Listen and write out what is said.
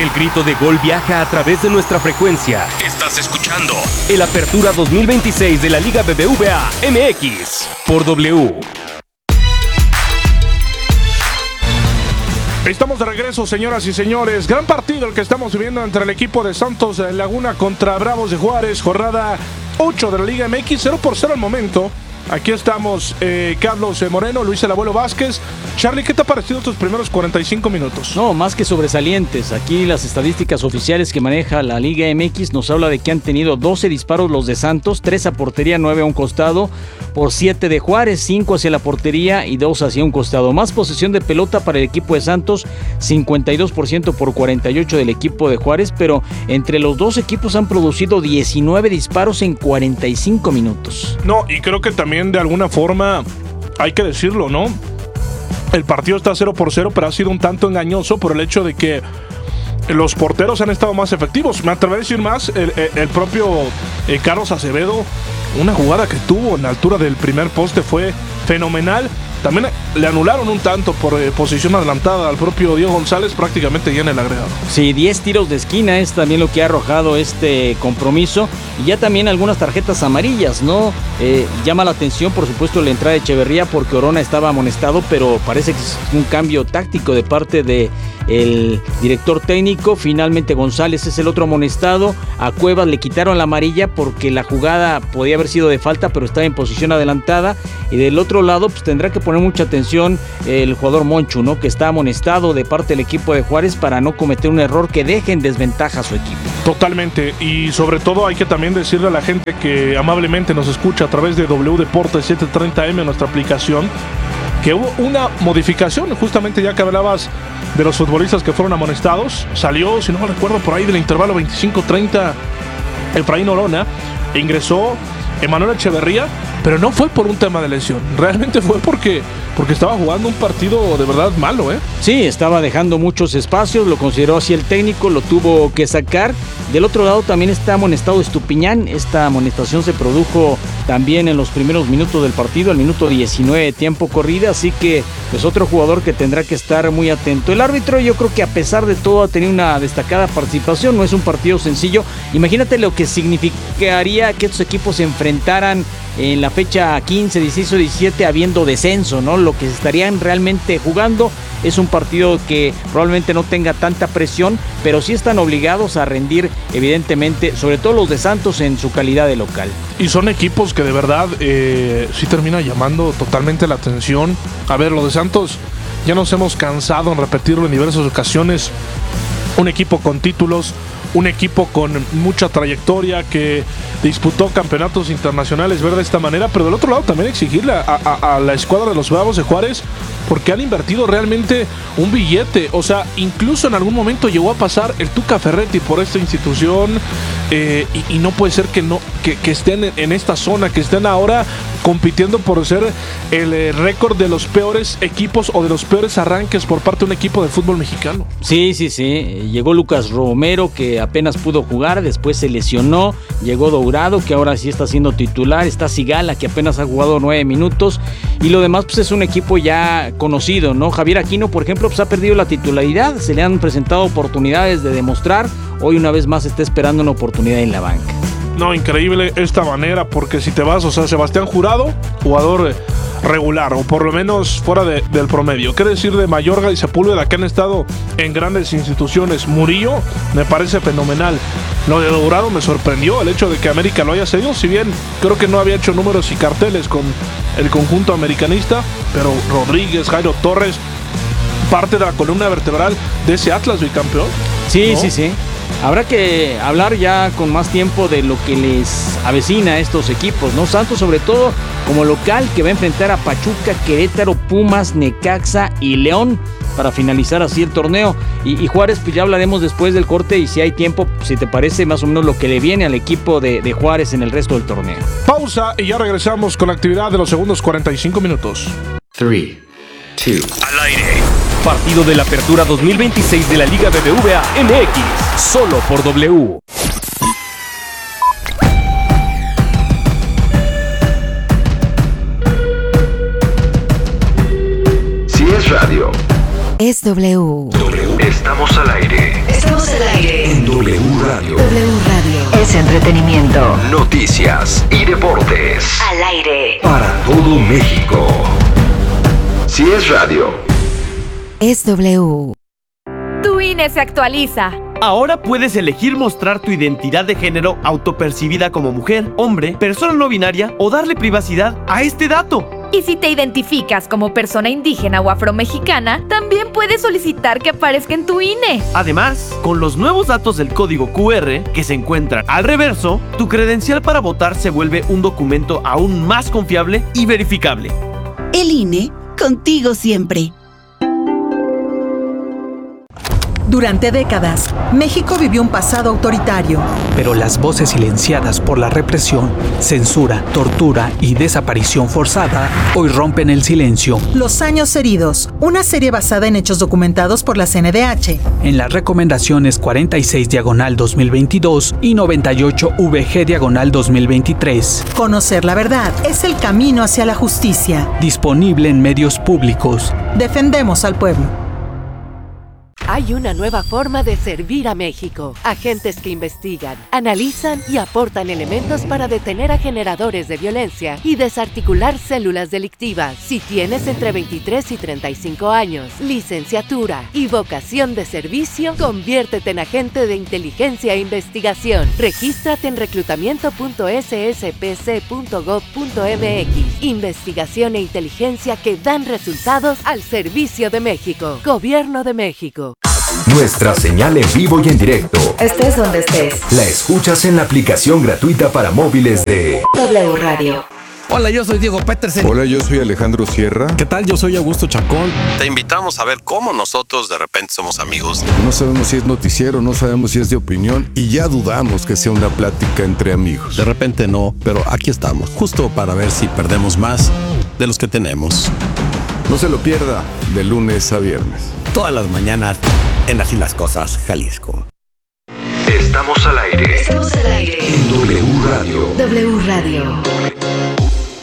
El grito de gol viaja a través de nuestra frecuencia. Estás escuchando el Apertura 2026 de la Liga BBVA MX por W. Estamos de regreso, señoras y señores. Gran partido el que estamos viviendo entre el equipo de Santos Laguna contra Bravos de Juárez. Jornada 8 de la Liga MX, 0-0 al momento. Aquí estamos Carlos Moreno, Luis el Abuelo Vázquez. Charlie, ¿qué te ha parecido tus primeros 45 minutos? No, más que sobresalientes. Aquí las estadísticas oficiales que maneja la Liga MX nos habla de que han tenido 12 disparos los de Santos, 3 a portería, 9 a un costado, por 7 de Juárez, 5 hacia la portería y 2 hacia un costado. Más posesión de pelota para el equipo de Santos, 52% por 48 del equipo de Juárez, pero entre los dos equipos han producido 19 disparos en 45 minutos. No, y creo que también de alguna forma hay que decirlo, ¿no? El partido está 0-0, pero ha sido un tanto engañoso por el hecho de que los porteros han estado más efectivos. Me atrevo a decir más, el propio Carlos Acevedo, una jugada que tuvo en la altura del primer poste fue fenomenal. También le anularon un tanto por posición adelantada al propio Diego González, prácticamente ya en el agregado. Sí, 10 tiros de esquina es también lo que ha arrojado este compromiso. Y ya también algunas tarjetas amarillas, ¿no? Llama la atención, por supuesto, la entrada de Echeverría porque Orona estaba amonestado, pero parece que es un cambio táctico de parte del director técnico. Finalmente González es el otro amonestado. A Cuevas le quitaron la amarilla porque la jugada podía haber sido de falta, pero estaba en posición adelantada. Y del otro lado, pues tendrá que poner mucha atención el jugador Monchu, ¿no? Que está amonestado de parte del equipo de Juárez para no cometer un error que deje en desventaja a su equipo. Totalmente, y sobre todo hay que también decirle a la gente que amablemente nos escucha a través de W Deportes 730M, nuestra aplicación, que hubo una modificación, justamente ya que hablabas de los futbolistas que fueron amonestados. Salió, si no me recuerdo, por ahí del intervalo 25-30 Efraín Orona e ingresó Emanuel Echeverría, pero no fue por un tema de lesión, realmente fue porque estaba jugando un partido de verdad malo, ¿eh? Sí, estaba dejando muchos espacios, lo consideró así el técnico, lo tuvo que sacar. Del otro lado también está amonestado Estupiñán. Esta amonestación se produjo también en los primeros minutos del partido, al minuto 19 de tiempo corrida, así que pues otro jugador que tendrá que estar muy atento. El árbitro, yo creo que a pesar de todo ha tenido una destacada participación, no es un partido sencillo. Imagínate lo que significaría que estos equipos se enfrentaran en la fecha 15, 16 o 17 habiendo descenso, ¿no? Lo que se estarían realmente jugando es un partido que probablemente no tenga tanta presión, pero sí están obligados a rendir, evidentemente, sobre todo los de Santos en su calidad de local. Y son equipos que de verdad sí termina llamando totalmente la atención. A ver, lo de Santos ya nos hemos cansado en repetirlo en diversas ocasiones. Un equipo con títulos, un equipo con mucha trayectoria que disputó campeonatos internacionales, ver de esta manera, pero del otro lado también exigirle a la escuadra de los Bravos de Juárez, porque han invertido realmente un billete. O sea, incluso en algún momento llegó a pasar el Tuca Ferretti por esta institución, y no puede ser que estén en esta zona, que estén ahora compitiendo por ser el récord de los peores equipos o de los peores arranques por parte de un equipo de fútbol mexicano. Sí. Llegó Lucas Romero, que apenas pudo jugar, después se lesionó. Llegó Dourado, que ahora sí está siendo titular. Está Sigala, que apenas ha jugado 9 minutos. Y lo demás pues es un equipo ya conocido, ¿no? Javier Aquino, por ejemplo, pues ha perdido la titularidad. Se le han presentado oportunidades de demostrar. Hoy una vez más está esperando una oportunidad en la banca. No, increíble esta manera, porque si te vas, o sea, Sebastián Jurado, jugador regular, o por lo menos fuera del promedio. ¿Qué decir de Mayorga y Sepúlveda, que han estado en grandes instituciones? Murillo me parece fenomenal. Lo de Dourado me sorprendió, el hecho de que América lo haya cedido, si bien creo que no había hecho números y carteles con el conjunto americanista, pero Rodríguez, Jairo Torres, parte de la columna vertebral de ese Atlas bicampeón. Sí, ¿no? sí. Habrá que hablar ya con más tiempo de lo que les avecina a estos equipos, ¿no? Santos, sobre todo como local, que va a enfrentar a Pachuca, Querétaro, Pumas, Necaxa y León para finalizar así el torneo. Y Juárez, pues ya hablaremos después del corte, y si hay tiempo, si te parece más o menos lo que le viene al equipo de Juárez en el resto del torneo. Pausa y ya regresamos con la actividad de los segundos 45 minutos. 3, 2. Al aire. Partido de la Apertura 2026 de la Liga BBVA MX, solo por W. Si es radio, es W. estamos al aire. Estamos al aire En W Radio. W Radio. Es entretenimiento. Noticias y deportes. Al aire. Para todo México. Si es radio. Es W. Tu INE se actualiza. Ahora puedes elegir mostrar tu identidad de género autopercibida como mujer, hombre, persona no binaria o darle privacidad a este dato. Y si te identificas como persona indígena o afromexicana, también puedes solicitar que aparezca en tu INE. Además, con los nuevos datos del código QR que se encuentran al reverso, tu credencial para votar se vuelve un documento aún más confiable y verificable. El INE, contigo siempre. Durante décadas, México vivió un pasado autoritario. Pero las voces silenciadas por la represión, censura, tortura y desaparición forzada hoy rompen el silencio. Los años heridos, una serie basada en hechos documentados por la CNDH. En las recomendaciones 46/2022 y 98VG/2023. Conocer la verdad es el camino hacia la justicia. Disponible en medios públicos. Defendemos al pueblo. Hay una nueva forma de servir a México. Agentes que investigan, analizan y aportan elementos para detener a generadores de violencia y desarticular células delictivas. Si tienes entre 23 y 35 años, licenciatura y vocación de servicio, conviértete en agente de inteligencia e investigación. Regístrate en reclutamiento.sspc.gov.mx. Investigación e inteligencia que dan resultados al servicio de México. Gobierno de México. Nuestra señal en vivo y en directo. Estés donde estés. La escuchas en la aplicación gratuita para móviles de W Radio. Hola, yo soy Diego Petersen. Hola, yo soy Alejandro Sierra. ¿Qué tal? Yo soy Augusto Chacón. Te invitamos a ver cómo nosotros de repente somos amigos. No sabemos si es noticiero, no sabemos si es de opinión y ya dudamos que sea una plática entre amigos. De repente no, pero aquí estamos, justo para ver si perdemos más de los que tenemos. No se lo pierda, de lunes a viernes. Todas las mañanas en Así las Cosas, Jalisco. Estamos al aire. Estamos al aire En W Radio. W Radio.